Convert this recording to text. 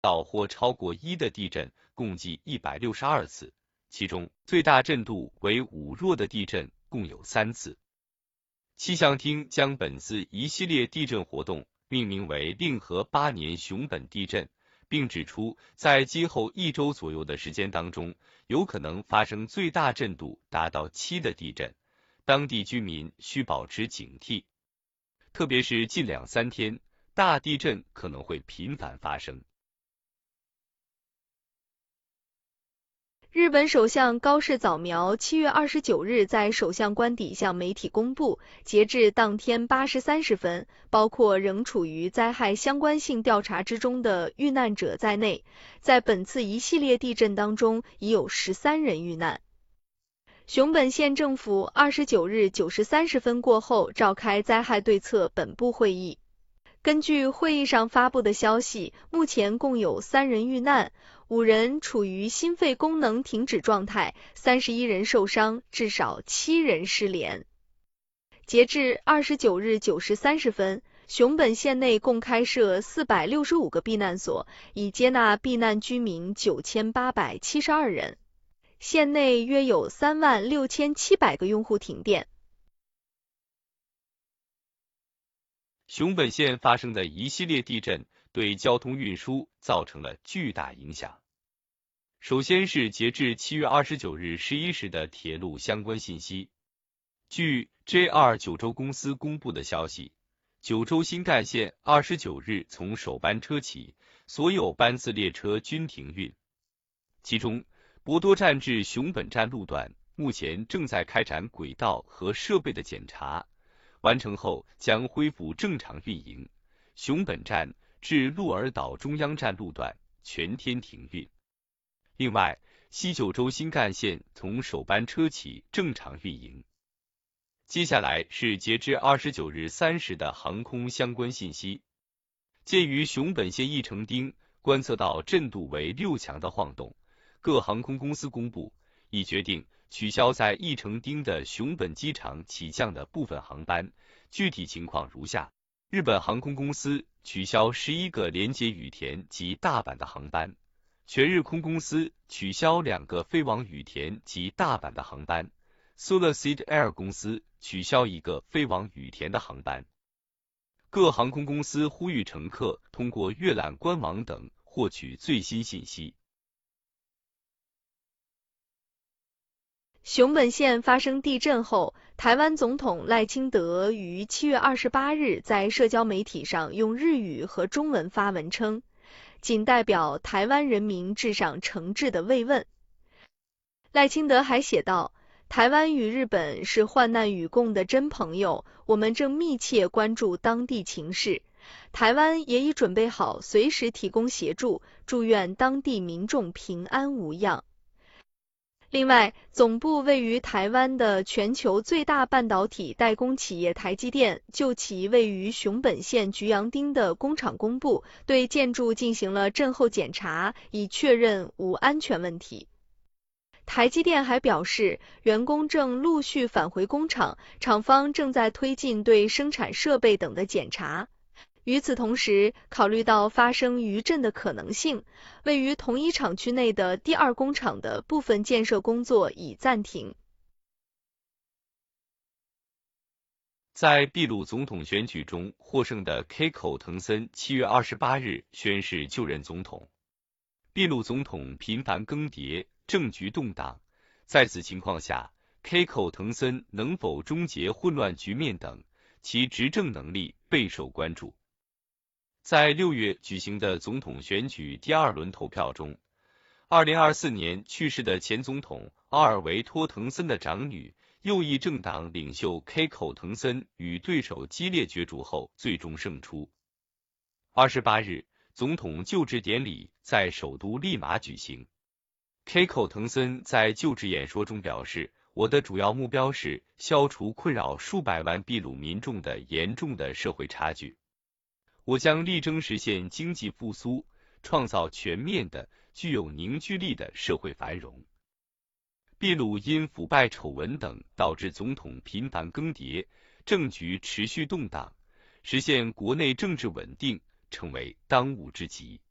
到或超过1的地震共计162次，其中最大震度为5弱的地震共有3次。气象厅将本次一系列地震活动命名为令和8年熊本地震，并指出在今后1周左右的时间当中，有可能发生最大震度达到7的地震，当地居民需保持警惕，特别是近2、3天，大地震可能会频繁发生。 日本首相高市早苗7月29日在首相官邸向媒体公布，截至当天8时30分，包括仍处于灾害相关性调查之中的遇难者在内，在本次一系列地震当中已有13人遇难。熊本县政府29日9时30分过后召开灾害对策本部会议。根据会议上发布的消息，目前共有3人遇难，5人处于心肺功能停止状态，31人受伤，至少7人失联。截至29日9时30分，熊本县内共开设465个避难所，已接纳避难居民9872人。县内约有36700个用户停电。 熊本县发生的一系列地震对交通运输造成了巨大影响。首先是截至7月29日11时的铁路相关信息。据 JR 九州公司公布的消息，九州新干线29日从首班车起，所有班次列车均停运。其中，博多站至熊本站路段目前正在开展轨道和设备的检查。完成后将恢复正常运营。熊本站至鹿儿岛中央站路段全天停运。另外，西九州新干线从首班车起正常运营。接下来是截至29日3时的航空相关信息。鉴于熊本县义城町观测到震度为6强的晃动，各航空公司公布已决定取消在义城町的熊本机场起降的部分航班，具体情况如下：日本航空公司取消11个连接羽田及大阪的航班，全日空公司取消2个飞往羽田及大阪的航班，SolarSeed Air 公司取消1个飞往羽田的航班。各航空公司呼吁乘客通过阅览官网等获取最新信息。 熊本县发生地震后，台湾总统赖清德于7月28日在社交媒体上用日语和中文发文称，仅代表台湾人民致上诚挚的慰问。赖清德还写道，台湾与日本是患难与共的真朋友，我们正密切关注当地情势，台湾也已准备好随时提供协助，祝愿当地民众平安无恙。另外，总部位于台湾的全球最大半导体代工企业台积电就其位于熊本县菊阳町的工厂公布，对建筑进行了震后检查，以确认无安全问题。台积电还表示，员工正陆续返回工厂，厂方正在推进对生产设备等的检查。与此同时，考虑到发生余震的可能性，位于同一厂区内的第2工厂的部分建设工作已暂停。 在秘鲁总统选举中获胜的 Keiko 藤森7月28日宣誓就任总统。秘鲁总统频繁更迭，政局动荡，在此情况下 ，Keiko 藤森能否终结混乱局面等，其执政能力备受关注。在6月举行的总统选举第2轮投票中，2024年去世的前总统阿尔维托·滕森的长女、右翼政党领袖 Keiko 藤森与对手激烈角逐后最终胜出。28日，总统就职典礼在首都利马举行。Keiko 藤森在就职演说中表示，我的主要目标是消除困扰数百万秘鲁民众的严重的社会差距。我将力争实现经济复苏，创造全面的、具有凝聚力的社会繁荣。秘鲁因腐败丑闻等导致总统频繁更迭，政局持续动荡，实现国内政治稳定成为当务之急。